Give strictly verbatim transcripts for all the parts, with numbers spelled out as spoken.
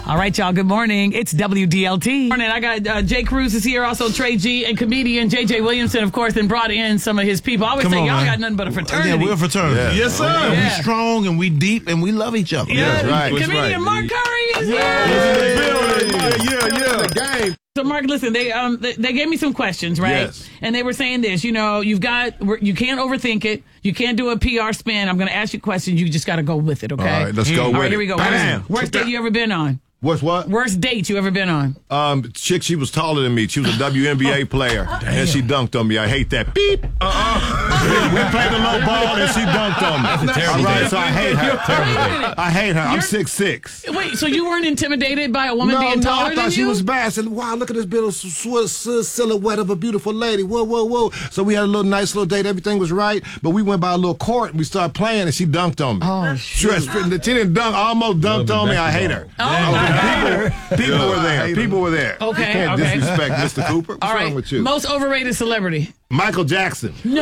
All right, y'all. Good morning. It's W D L T. Morning. I got uh, Jay Cruz is here, also Trey G, and comedian J J Williamson, of course, and brought in some of his people. I always Come say on, y'all man. got nothing but a fraternity. Yeah, we're a fraternity. Yeah. Yes, sir. Yeah. We strong and we deep and we love each other. Yeah, That's right. comedian That's right. Mark Curry is here. Yeah, yeah, yeah. The game. So, Mark, listen, they um they, they gave me some questions, right? Yes. And they were saying this, you know, you've got, you can't overthink it. You can't do a P R spin. I'm going to ask you questions. You just got to go with it, okay? All right, let's go All with right, it. here we go. Bam. Worst, worst date you ever been on? What's what? Worst date you ever been on? Um, chick, she was taller than me. She was a W N B A player, and she dunked on me. I hate that. Beep. Uh-uh. we played a low ball, and she dunked on me. That's a terrible All right, date. so I hate her. Terrible. I hate her. I'm You're- six six. Wait, so you weren't intimidated by a woman No, being no, taller I thought than she you? was bad. I said, wow, look at this beautiful sw- sw- silhouette of a beautiful lady. Whoa, whoa, whoa. So we had a little nice little date. Everything was right. But we went by a little court, and we started playing, and she dunked on me. Oh, Sure, she didn't dunk, almost dunked on me. I hate her. Oh, People, people were there. People were there. Okay, You can't okay. disrespect Mister Cooper. What's all wrong right. with you? Most overrated celebrity? Michael Jackson. No.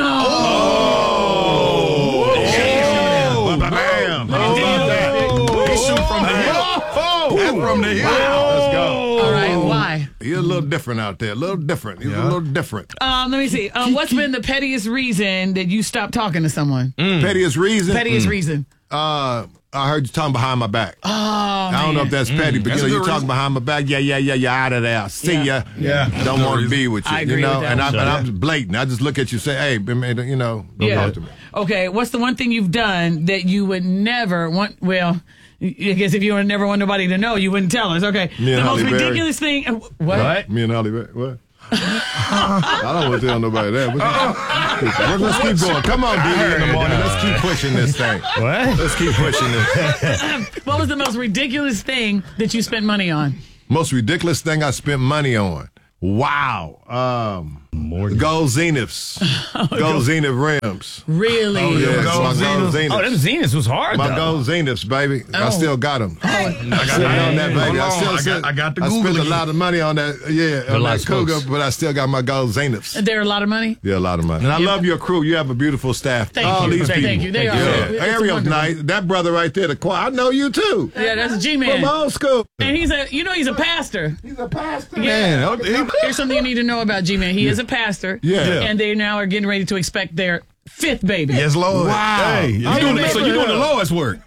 Oh! Bam! Bam! How about that? He shoot from the hip. Oh! That's from the hip. Let's go. All right, why? He's a little different out there. A little different. He's a little different. Um, let me see. Um, what's been the pettiest reason that you stopped talking to someone? Pettiest reason? Pettiest reason. Uh, I heard you talking behind my back. Oh, I don't know if that's petty, but That's you a know, you good talking reason. behind my back. Yeah, yeah, yeah, yeah. Out of there. See Yeah. ya. Yeah. Don't want to be with you. I agree you know, with that and, I, one. and I'm blatant. I just look at you, say, hey, man, you know, don't Yeah. talk to me. Okay. What's the one thing you've done that you would never want? Well, I guess if you would never want nobody to know, you wouldn't tell us. Okay. Me and the most Halle Berry. ridiculous thing. uh, What? What? Me and Holly, what? I don't want to tell nobody that. What- Let's keep going. Come on, D D in the morning. Let's keep pushing this thing. What? Let's keep pushing this. What was the most ridiculous thing that you spent money on? Most ridiculous thing I spent money on. Wow. Um, Gold Zeniths. Gold Zenith rims. Really? Oh, yeah. Gold my gold Zeniths. Oh, them Zeniths. Zeniths was hard, My though. gold Zeniths, baby. I Oh. still got them. I Sitting on that, baby. I still I sit- got, I got the I Google spent a again. lot of money on that, yeah, on like that Cougar, spokes. but I still got my gold Zeniths. There a lot of money? Yeah, a lot of money. And I love your crew. You have a beautiful staff. Thank All you. these Thank people. you. They are. Yeah. It's Ariel's wonderful. nice. That brother right there, the choir. I know you too. Yeah, that's G-Man. From old school. And he's a, you know, he's a pastor. He's a pastor. Yeah. Man, Here's something you need to know about G-Man. He is a pastor. Yeah. And they now are getting ready to expect their fifth baby. yes, Lord. Wow. Hey, you I doing, remember so you're doing the that. Lord's work.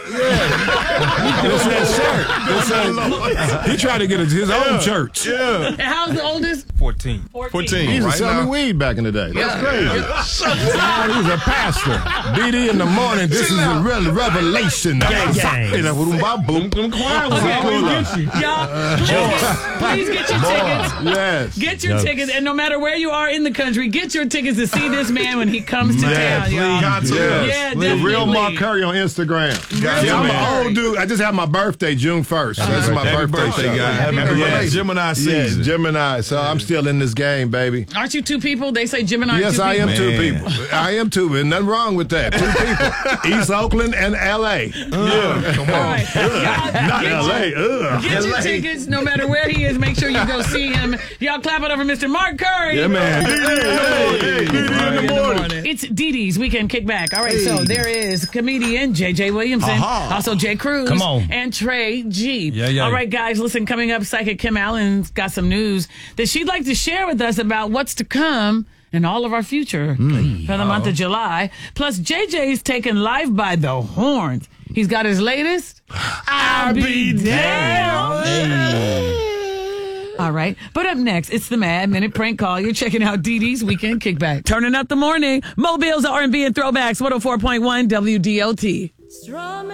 It's that shirt. He tried to get his own church. Yeah. And how's the oldest? fourteen. fourteen. He used to Right sell now. me weed back in the day. That's crazy. Now he's a pastor. D D in the morning. This is a real revelation. Gang, gang. And a boom, boom, boom, boom, choir was Okay. cool up. Y'all, please get, please get your tickets. Yes. Get your tickets, and no matter where you are in the country, get your tickets to see this man when he comes to Man, town, y'all. Yes. Yeah, The definitely. real Mark Curry on Instagram. Got Yeah, I'm you, an man. old dude. I just had my birthday June first. That's my Happy birthday, birthday, show. guy. Happy Yeah. birthday. Gemini Yes, season. Gemini. So I'm still in this game, baby. Aren't you two people? They say Gemini. Yes, two I am people. two Man. people. I am two. There's nothing wrong with that. Two people. East Oakland and L A. Yeah, come All on. right. Y'all, Not get L A. your- Ugh. Get your L A. tickets, no matter where he is. Make sure you go see him. Y'all clap it up for Mister Mark Curry. Yeah, man. Hey, hey, In the morning. It's Dee Dee's Weekend Kickback. All right, so there is comedian J J Williamson, Aha. also Jay Cruz, Come on. and Trey G. Yeah, yeah. All right, guys, listen, coming up, Psychic Kim Allen's got some news that she'd like to share with us about what's to come in all of our future for the month of July. Plus, J J's taken live by the horns. He's got his latest. I'll be down. All right. But up next, it's the Mad Minute Prank Call. You're checking out Dee Dee's Weekend Kickback. Turning up the morning. Mobile's R and B and throwbacks. one oh four point one W D L T.